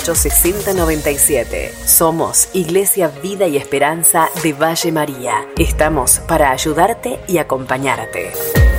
6097. Somos Iglesia Vida y Esperanza de Valle María. Estamos para ayudarte y acompañarte.